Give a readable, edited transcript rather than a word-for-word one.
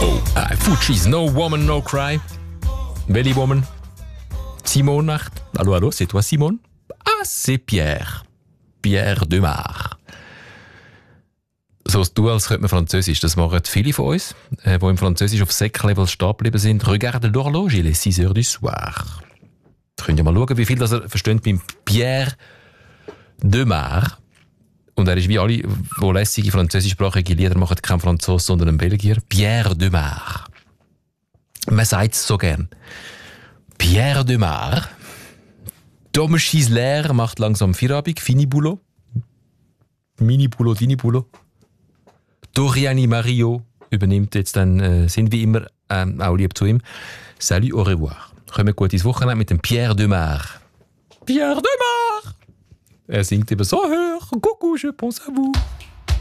Fugees, No Woman, No Cry. Welche Woman? Simone Nacht. Allô, allô, c'est toi Simone? Ah, c'est Pierre. Pierre Demar. So du, als könnte man Französisch. Das machen viele von uns, die im Französisch auf Sek-Level stehen geblieben sind. Regarde l'horloge, il est 6 heures du soir. Könnt ihr mal schauen, wie viel das er versteht beim Pierre Demar. Und er ist wie alle, die lässige französischsprachige Lieder machen, kein Franzose, sondern ein Belgier. Pierre Demar. Man sagt es so gern. Pierre Demar. Thomas Schisler macht langsam Feierabend. Fini Boulot. Mini Boulot, Dini Boulot. Doriani Mario übernimmt jetzt dann, sind wie immer auch lieb zu ihm. Salut, au revoir. Kommen gut ins Wochenende mit dem Pierre Demar. Pierre Demar! Er singt eben so hoch. Coucou, je pense à vous.